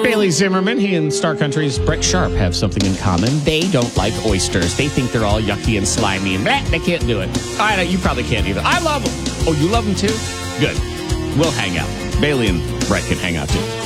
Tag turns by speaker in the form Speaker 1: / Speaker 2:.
Speaker 1: Bailey Zimmerman, he and Star Country's Brett Sharp have something in common. They don't like oysters. They think they're all yucky and slimy, and they can't do it. I know, you probably can't either. I love them. Oh, you love them too? Good. We'll hang out. Bailey and Brett can hang out too.